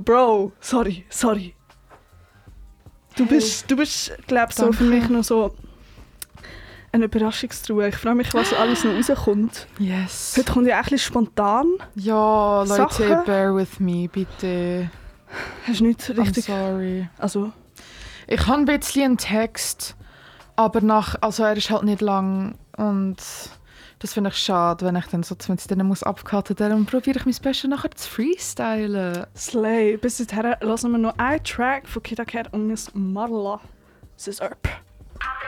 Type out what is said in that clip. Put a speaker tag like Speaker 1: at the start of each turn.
Speaker 1: Bro, sorry. Du bist glaube ich, so für mich noch so eine Überraschungstruhe. Ich freue mich, was alles noch rauskommt.
Speaker 2: Yes.
Speaker 1: Heute kommt ja auch ein bisschen spontan.
Speaker 2: Ja, Leute,
Speaker 1: Sachen.
Speaker 2: bear with me, bitte.
Speaker 1: Hast du nicht richtig...
Speaker 2: I'm sorry.
Speaker 1: Also,
Speaker 2: Ich habe ein bisschen einen Text, aber er ist halt nicht lang und das finde ich schade, wenn ich dann so dann muss abcutten. Darum probiere ich mein Bestes nachher zu freestylen.
Speaker 1: Slay. Bis dahin hören wir noch einen Track von Kid A Cat und Miss Marla. Scissor.